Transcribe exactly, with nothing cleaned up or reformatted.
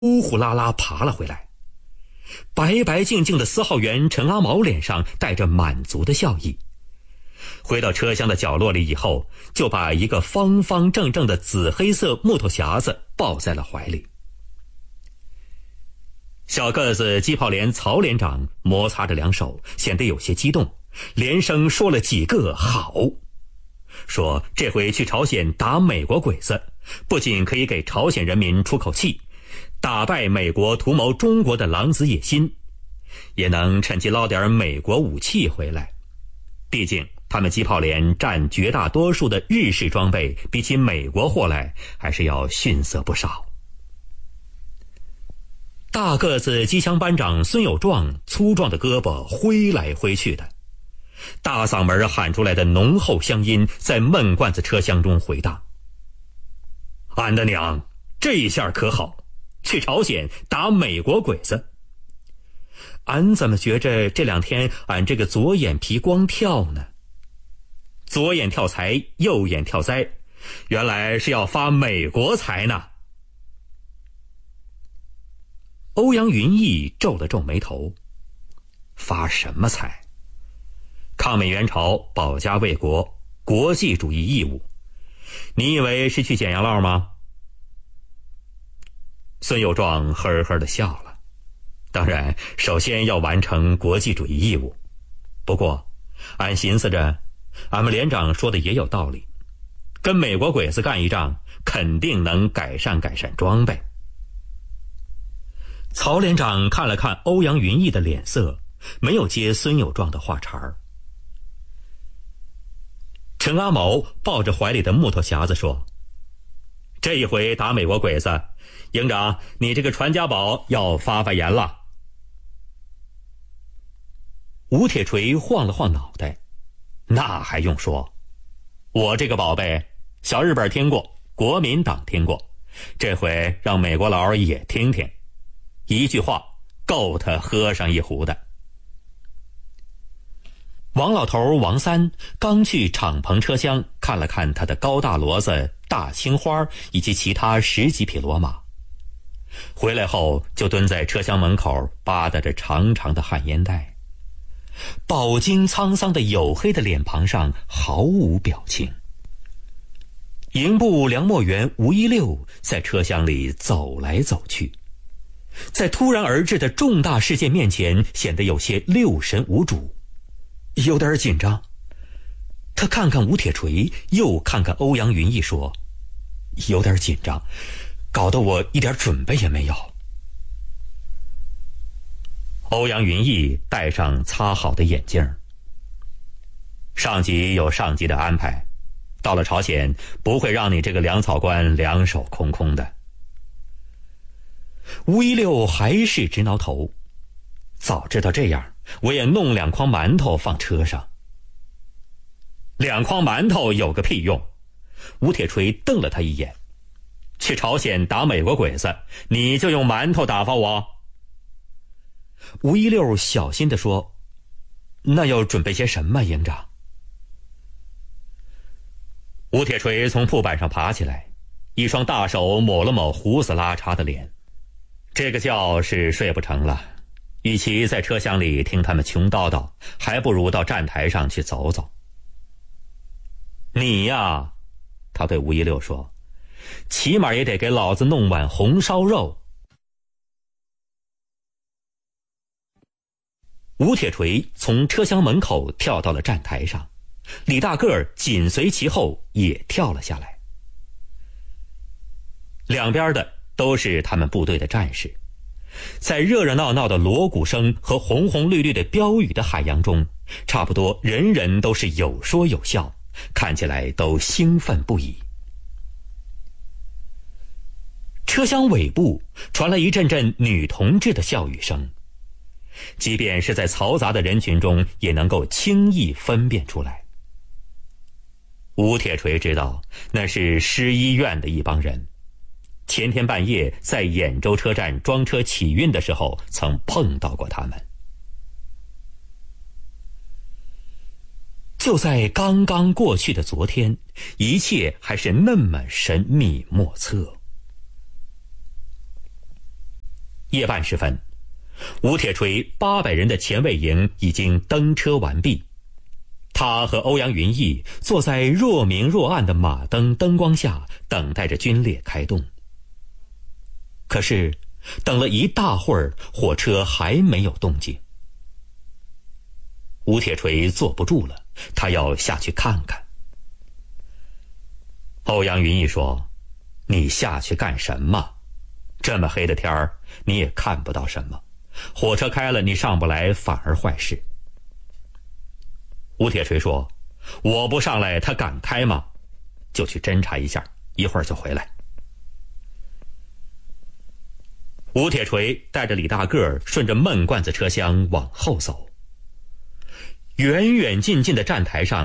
呼呼啦啦爬了回来。白白净净的司号员陈阿毛脸上带着满足的笑意。回到车厢的角落里以后，就把一个方方正正的紫黑色木头匣子抱在了怀里。小个子机炮连曹连长摩擦着两手，显得有些激动，连声说了几个好，说这回去朝鲜打美国鬼子，不仅可以给朝鲜人民出口气，打败美国图谋中国的狼子野心，也能趁机捞点美国武器回来。毕竟他们机炮连占绝大多数的日式装备，比起美国货来还是要逊色不少。大个子机枪班长孙有壮粗壮的胳膊挥来挥去的，大嗓门喊出来的浓厚乡音在闷罐子车厢中回荡。俺的娘，这下可好，去朝鲜打美国鬼子。俺怎么觉着这两天俺这个左眼皮光跳呢？左眼跳财，右眼跳灾，原来是要发美国财呢。欧阳云逸皱了皱眉头，发什么财？抗美援朝，保家卫国，国际主义义务，你以为是去捡洋烙吗？孙有壮呵呵地笑了，当然首先要完成国际主义义务，不过俺寻思着，俺们连长说的也有道理，跟美国鬼子干一仗，肯定能改善改善装备。曹连长看了看欧阳云逸的脸色，没有接孙有壮的话茬儿。陈阿毛抱着怀里的木头匣子说，这一回打美国鬼子，营长你这个传家宝要发发言了。吴铁锤晃了晃脑袋，那还用说，我这个宝贝小日本听过，国民党听过，这回让美国佬也听听，一句话够他喝上一壶的。王老头王三刚去敞篷车厢看了看他的高大骡子、大青花以及其他十几匹骡马，回来后就蹲在车厢门口吧嗒着长长的旱烟袋，饱经沧桑的黝黑的脸庞上毫无表情。营部梁墨元吴一六在车厢里走来走去，在突然而至的重大事件面前显得有些六神无主，有点紧张。他看看吴铁锤，又看看欧阳云逸，说，有点紧张，搞得我一点准备也没有。欧阳云逸戴上擦好的眼镜，上级有上级的安排，到了朝鲜不会让你这个粮草官两手空空的。吴一六还是直挠头，早知道这样，我也弄两筐馒头放车上。两筐馒头有个屁用！吴铁锤瞪了他一眼，去朝鲜打美国鬼子，你就用馒头打发我？吴一六小心地说，那要准备些什么，营长？吴铁锤从铺板上爬起来，一双大手抹了抹胡子拉碴的脸。这个觉是睡不成了，与其在车厢里听他们穷叨叨，还不如到站台上去走走。你呀，他对吴一六说，起码也得给老子弄碗红烧肉。吴铁锤从车厢门口跳到了站台上，李大个儿紧随其后也跳了下来。两边的都是他们部队的战士，在热热闹闹的锣鼓声和红红绿绿的标语的海洋中，差不多人人都是有说有笑，看起来都兴奋不已。车厢尾部传来一阵阵女同志的笑语声，即便是在嘈杂的人群中也能够轻易分辨出来。吴铁锤知道那是师医院的一帮人，前天半夜在兖州车站装车起运的时候曾碰到过他们。就在刚刚过去的昨天，一切还是那么神秘莫测。 夜半时分，吴铁锤八百人的前卫营已经登车完毕，他和欧阳云逸坐在若明若暗的马灯灯光下，等待着军列开动。可是等了一大会儿，火车还没有动静。吴铁锤坐不住了，他要下去看看。欧阳云逸说：“你下去干什么？这么黑的天儿，你也看不到什么。火车开了，你上不来反而坏事。”吴铁锤说：“我不上来，他敢开吗？就去侦查一下，一会儿就回来。”吴铁锤带着李大个顺着闷罐子车厢往后走。远远近近的站台上